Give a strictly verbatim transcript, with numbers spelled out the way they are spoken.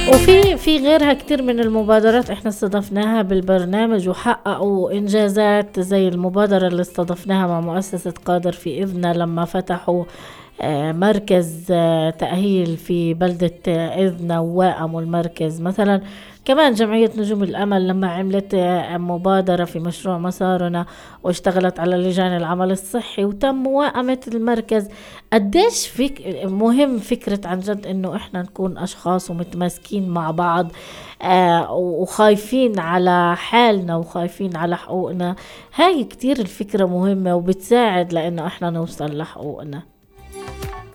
وفي في غيرها كتير من المبادرات احنا استضفناها بالبرنامج وحققوا انجازات، زي المبادرة اللي استضفناها مع مؤسسة قادر في إذنا لما فتحوا آه، مركز آه، تأهيل في بلدة آه، إذنا ووائموا المركز مثلا. كمان جمعية نجوم الأمل لما عملت آه، مبادرة في مشروع مسارنا واشتغلت على لجان العمل الصحي وتم موائمة المركز. قديش فيك مهم فكرة عن جد إنه إحنا نكون أشخاص ومتماسكين مع بعض، آه وخايفين على حالنا وخايفين على حقوقنا. هاي كتير الفكرة مهمة وبتساعد لإنه إحنا نوصل لحقوقنا.